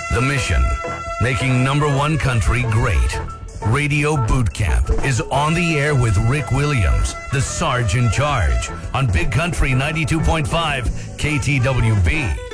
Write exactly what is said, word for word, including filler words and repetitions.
The mission, making number one country great. Radio Boot Camp is on the air with Rick Williams, the Sarge in Charge, on Big Country ninety-two point five K T W B.